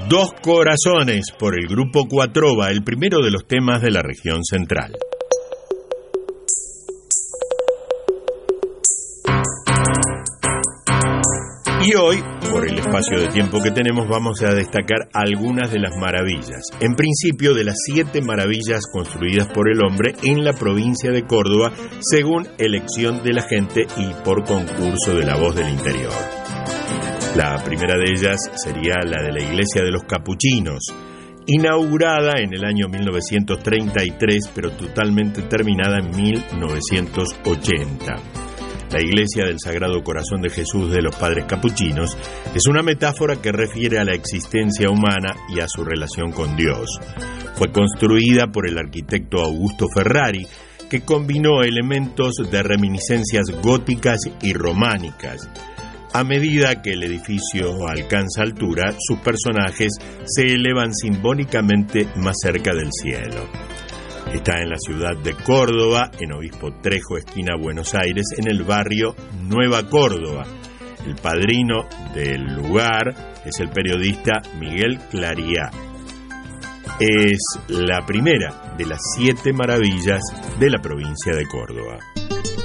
Dos corazones por el grupo Cuatrova, el primero de los temas de la región central. Y hoy, por el espacio de tiempo que tenemos, vamos a destacar algunas de las maravillas. En principio, de las 7 maravillas construidas por el hombre en la provincia de Córdoba, según elección de la gente y por concurso de La Voz del Interior. La primera de ellas sería la de la iglesia de los Capuchinos, inaugurada en el año 1933, pero totalmente terminada en 1980. La iglesia del Sagrado Corazón de Jesús de los Padres Capuchinos es una metáfora que refiere a la existencia humana y a su relación con Dios. Fue construida por el arquitecto Augusto Ferrari, que combinó elementos de reminiscencias góticas y románicas. A medida que el edificio alcanza altura, sus personajes se elevan simbólicamente más cerca del cielo. Está en la ciudad de Córdoba, en Obispo Trejo, esquina Buenos Aires, en el barrio Nueva Córdoba. El padrino del lugar es el periodista Miguel Clariá. Es la primera de las 7 maravillas de la provincia de Córdoba.